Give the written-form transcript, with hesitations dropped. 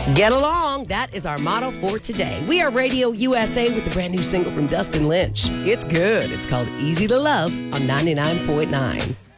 Get along. That is our motto for today. We are Radio USA with the brand new single from Dustin Lynch. It's good. It's called Easy to Love on 99.9.